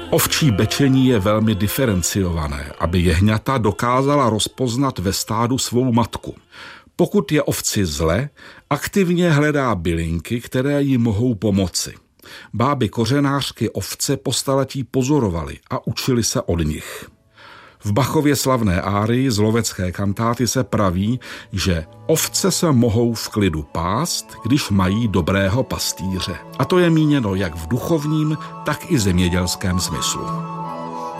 Ovčí bečení je velmi diferenciované, aby jehňata dokázala rozpoznat ve stádu svou matku. Pokud je ovci zle, aktivně hledá bylinky, které jí mohou pomoci. Báby kořenářky ovce po staletí pozorovaly a učili se od nich. V Bachově slavné árii z lovecké kantáty se praví, že ovce se mohou v klidu pást, když mají dobrého pastýře. A to je míněno jak v duchovním, tak i zemědělském smyslu.